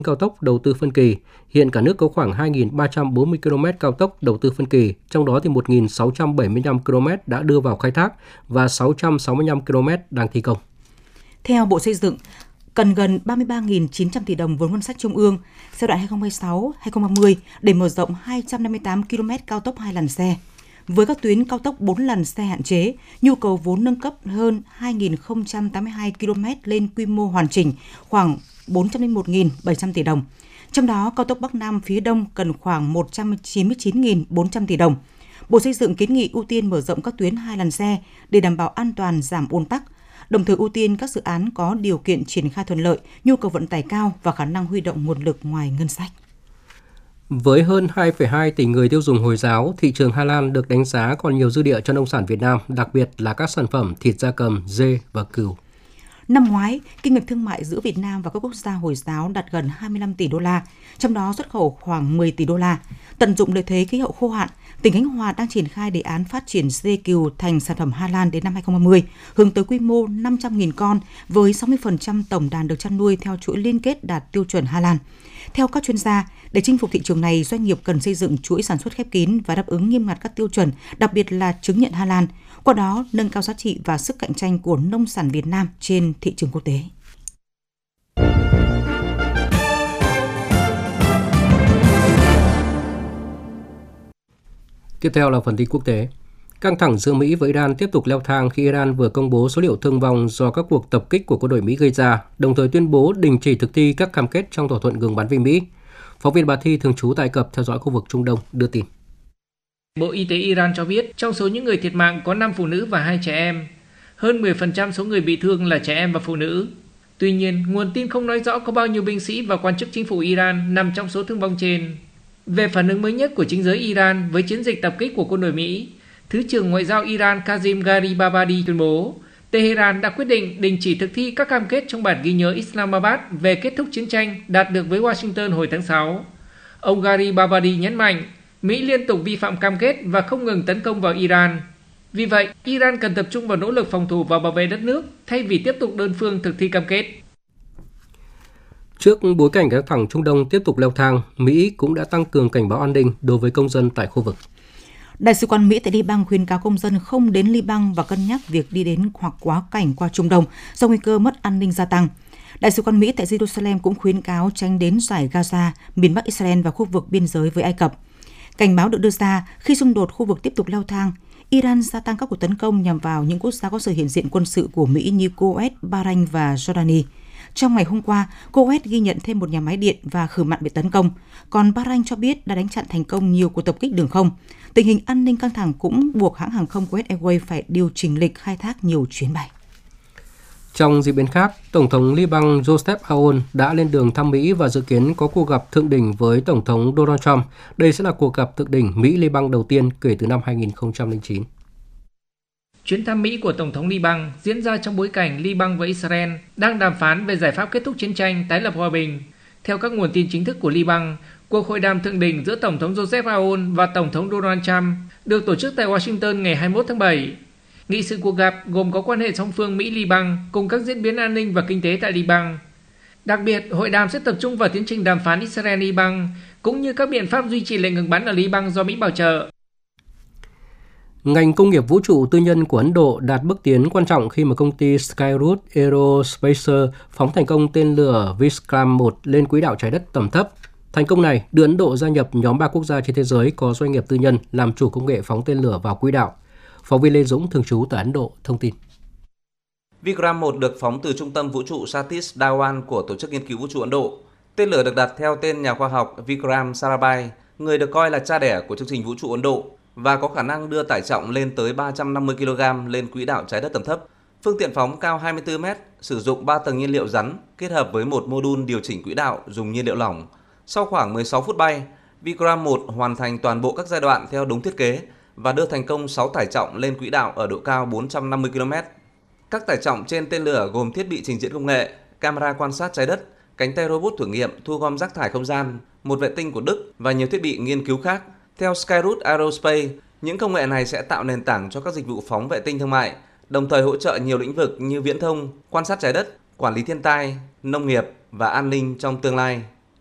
cao tốc đầu tư phân kỳ. Hiện cả nước có khoảng 2.340 km cao tốc đầu tư phân kỳ, trong đó thì 1.675 km đã đưa vào khai thác và 665 km đang thi công. Theo Bộ Xây dựng, cần gần 33.900 tỷ đồng vốn ngân sách trung ương giai đoạn 2026-2030 để mở rộng 258 km cao tốc 2 làn xe. Với các tuyến cao tốc 4 làn xe hạn chế, nhu cầu vốn nâng cấp hơn 2.082 km lên quy mô hoàn chỉnh khoảng 401.700 tỷ đồng. Trong đó, cao tốc Bắc Nam phía Đông cần khoảng 199.400 tỷ đồng. Bộ Xây dựng kiến nghị ưu tiên mở rộng các tuyến 2 làn xe để đảm bảo an toàn, giảm ùn tắc, đồng thời ưu tiên các dự án có điều kiện triển khai thuận lợi, nhu cầu vận tải cao và khả năng huy động nguồn lực ngoài ngân sách. Với hơn 2,2 tỷ người tiêu dùng Hồi giáo, thị trường Hà Lan được đánh giá còn nhiều dư địa cho nông sản Việt Nam, đặc biệt là các sản phẩm thịt gia cầm, dê và cừu. Năm ngoái, kinh mạch thương mại giữa Việt Nam và các quốc gia Hồi giáo đạt gần 25 tỷ đô la, trong đó xuất khẩu khoảng 10 tỷ đô la. Tận dụng lợi thế khí hậu khô hạn, tỉnh Khánh Hòa đang triển khai đề án phát triển dê cừu thành sản phẩm Hà Lan đến năm 2030, hướng tới quy mô 500.000 con với 60% tổng đàn được chăn nuôi theo chuỗi liên kết đạt tiêu chuẩn Hà Lan. Theo các chuyên gia, để chinh phục thị trường này, doanh nghiệp cần xây dựng chuỗi sản xuất khép kín và đáp ứng nghiêm ngặt các tiêu chuẩn, đặc biệt là chứng nhận Hà Lan, qua đó nâng cao giá trị và sức cạnh tranh của nông sản Việt Nam trên thị trường quốc tế. Tiếp theo là phần tin quốc tế. Căng thẳng giữa Mỹ và Iran tiếp tục leo thang khi Iran vừa công bố số liệu thương vong do các cuộc tập kích của quân đội Mỹ gây ra, đồng thời tuyên bố đình chỉ thực thi các cam kết trong thỏa thuận ngừng bắn với Mỹ. Phóng viên Bà Thi thường trú tại Ai Cập theo dõi khu vực Trung Đông đưa tin. Bộ Y tế Iran cho biết trong số những người thiệt mạng có 5 phụ nữ và 2 trẻ em. Hơn 10% số người bị thương là trẻ em và phụ nữ. Tuy nhiên, nguồn tin không nói rõ có bao nhiêu binh sĩ và quan chức chính phủ Iran nằm trong số thương vong trên. Về phản ứng mới nhất của chính giới Iran với chiến dịch tập kích của quân đội Mỹ, Thứ trưởng Ngoại giao Iran Kazim Garibabadi tuyên bố Tehran đã quyết định đình chỉ thực thi các cam kết trong bản ghi nhớ Islamabad về kết thúc chiến tranh đạt được với Washington hồi tháng 6. Ông Garibabadi nhấn mạnh Mỹ liên tục vi phạm cam kết và không ngừng tấn công vào Iran. Vì vậy, Iran cần tập trung vào nỗ lực phòng thủ và bảo vệ đất nước thay vì tiếp tục đơn phương thực thi cam kết. Trước bối cảnh căng thẳng Trung Đông tiếp tục leo thang, Mỹ cũng đã tăng cường cảnh báo an ninh đối với công dân tại khu vực. Đại sứ quán Mỹ tại Liban khuyến cáo công dân không đến Liban và cân nhắc việc đi đến hoặc quá cảnh qua Trung Đông do nguy cơ mất an ninh gia tăng. Đại sứ quán Mỹ tại Jerusalem cũng khuyến cáo tránh đến dải Gaza, miền Bắc Israel và khu vực biên giới với Ai Cập. Cảnh báo được đưa ra khi xung đột khu vực tiếp tục leo thang. Iran gia tăng các cuộc tấn công nhằm vào những quốc gia có sự hiện diện quân sự của Mỹ như Kuwait, Bahrain và Jordani. Trong ngày hôm qua, Kuwait ghi nhận thêm một nhà máy điện và khử mặn bị tấn công, còn Bahrain cho biết đã đánh chặn thành công nhiều cuộc tập kích đường không. Tình hình an ninh căng thẳng cũng buộc hãng hàng không Kuwait Airways phải điều chỉnh lịch khai thác nhiều chuyến bay. Trong diễn biến khác, Tổng thống Liban Joseph Aoun đã lên đường thăm Mỹ và dự kiến có cuộc gặp thượng đỉnh với Tổng thống Donald Trump. Đây sẽ là cuộc gặp thượng đỉnh Mỹ-Liban đầu tiên kể từ năm 2009. Chuyến thăm Mỹ của Tổng thống Liban diễn ra trong bối cảnh Liban và Israel đang đàm phán về giải pháp kết thúc chiến tranh, tái lập hòa bình. Theo các nguồn tin chính thức của Liban, cuộc hội đàm thượng đỉnh giữa Tổng thống Joseph Aoun và Tổng thống Donald Trump được tổ chức tại Washington ngày 21 tháng 7. Nghị sự cuộc gặp gồm có quan hệ song phương Mỹ-Liban cùng các diễn biến an ninh và kinh tế tại Liban. Đặc biệt, hội đàm sẽ tập trung vào tiến trình đàm phán Israel-Liban cũng như các biện pháp duy trì lệnh ngừng bắn ở Liban do Mỹ bảo trợ. Ngành công nghiệp vũ trụ tư nhân của Ấn Độ đạt bước tiến quan trọng khi mà công ty Skyroot Aerospace phóng thành công tên lửa Vikram-1 lên quỹ đạo trái đất tầm thấp. Thành công này đưa Ấn Độ gia nhập nhóm 3 quốc gia trên thế giới có doanh nghiệp tư nhân làm chủ công nghệ phóng tên lửa vào quỹ đạo. Phóng viên Lê Dũng thường trú tại Ấn Độ thông tin. Vikram-1 được phóng từ trung tâm vũ trụ Satish Dhawan của Tổ chức Nghiên cứu Vũ trụ Ấn Độ. Tên lửa được đặt theo tên nhà khoa học Vikram Sarabhai, người được coi là cha đẻ của chương trình vũ trụ Ấn Độ, và có khả năng đưa tải trọng lên tới 350 kg lên quỹ đạo trái đất tầm thấp. Phương tiện phóng cao 24 m, sử dụng 3 tầng nhiên liệu rắn kết hợp với một mô đun điều chỉnh quỹ đạo dùng nhiên liệu lỏng. Sau khoảng 16 phút bay, Vikram-1 hoàn thành toàn bộ các giai đoạn theo đúng thiết kế và đưa thành công 6 tải trọng lên quỹ đạo ở độ cao 450 km. Các tải trọng trên tên lửa gồm thiết bị trình diễn công nghệ, camera quan sát trái đất, cánh tay robot thử nghiệm thu gom rác thải không gian, một vệ tinh của Đức và nhiều thiết bị nghiên cứu khác. Theo Skyroot Aerospace, những công nghệ này sẽ tạo nền tảng cho các dịch vụ phóng vệ tinh thương mại, đồng thời hỗ trợ nhiều lĩnh vực như viễn thông, quan sát trái đất, quản lý thiên tai, nông nghiệp và an ninh trong tương lai.